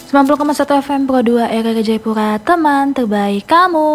90,1 FM Pro 2 RRI Jayapura, teman terbaik kamu.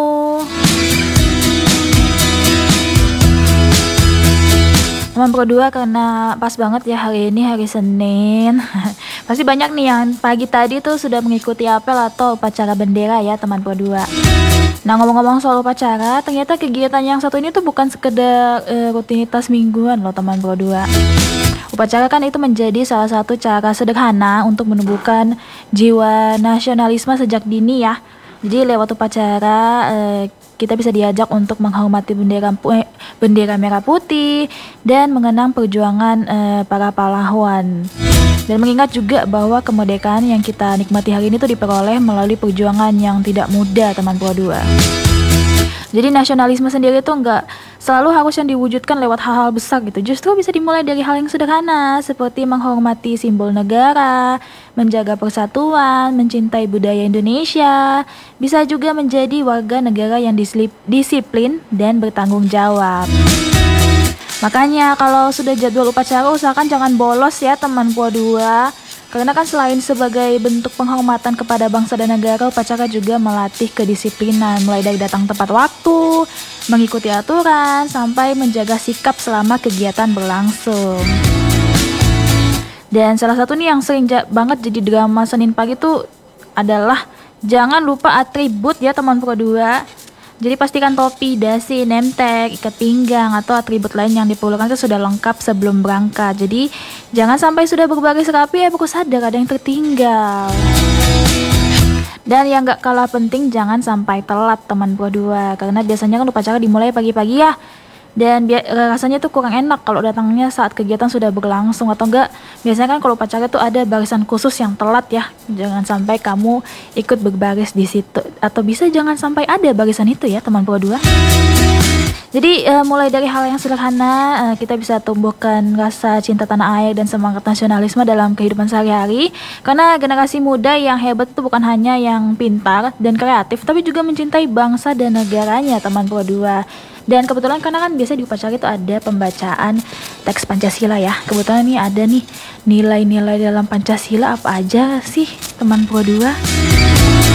Teman Pro 2 karena pas banget ya hari ini hari Senin. Pasti banyak nih yang pagi tadi tuh sudah mengikuti apel atau upacara bendera ya teman Pro 2. Nah, ngomong-ngomong soal upacara, ternyata kegiatan yang satu ini tuh bukan sekedar rutinitas mingguan loh teman Pro 2. Upacara kan itu menjadi salah satu cara sederhana untuk menumbuhkan jiwa nasionalisme sejak dini ya. Jadi lewat upacara kita bisa diajak untuk menghormati bendera merah putih dan mengenang perjuangan para pahlawan. Dan mengingat juga bahwa kemerdekaan yang kita nikmati hari ini tuh diperoleh melalui perjuangan yang tidak mudah teman Pro 2. Jadi nasionalisme sendiri tuh nggak selalu harus yang diwujudkan lewat hal-hal besar gitu. Justru bisa dimulai dari hal yang sederhana seperti menghormati simbol negara, menjaga persatuan, mencintai budaya Indonesia. Bisa juga menjadi warga negara yang disiplin dan bertanggung jawab. Makanya kalau sudah jadwal upacara usahakan jangan bolos ya teman Pro 2. Karena kan selain sebagai bentuk penghormatan kepada bangsa dan negara, upacara juga melatih kedisiplinan, mulai dari datang tepat waktu, mengikuti aturan, sampai menjaga sikap selama kegiatan berlangsung. Dan salah satu nih yang sering banget jadi drama Senin pagi tuh adalah jangan lupa atribut ya teman Pro 2. Jadi pastikan topi, dasi, name tag, ikat pinggang, atau atribut lain yang diperlukan itu sudah lengkap sebelum berangkat. Jadi jangan sampai sudah berbaris rapi baru sadar ada yang tertinggal. Dan yang gak kalah penting jangan sampai telat teman Pro 2. Karena biasanya kan upacara dimulai pagi-pagi ya. Dan rasanya tuh kurang enak kalau datangnya saat kegiatan sudah berlangsung atau enggak. Biasanya kan kalau upacara tuh ada barisan khusus yang telat ya. Jangan sampai kamu ikut berbaris di situ, atau bisa jangan sampai ada barisan itu ya teman Pro 2. Jadi mulai dari hal yang sederhana kita bisa tumbuhkan rasa cinta tanah air dan semangat nasionalisme dalam kehidupan sehari-hari. Karena generasi muda yang hebat itu bukan hanya yang pintar dan kreatif, tapi juga mencintai bangsa dan negaranya teman Pro 2. Dan kebetulan karena kan biasa di upacara itu ada pembacaan teks Pancasila ya. Kebetulan nih ada nih nilai-nilai dalam Pancasila apa aja sih teman Pro 2.